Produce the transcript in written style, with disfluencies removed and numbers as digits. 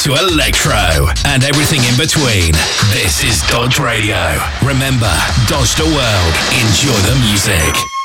to electro and everything in between. This is Dodge Radio. Remember, dodge the world, enjoy the music.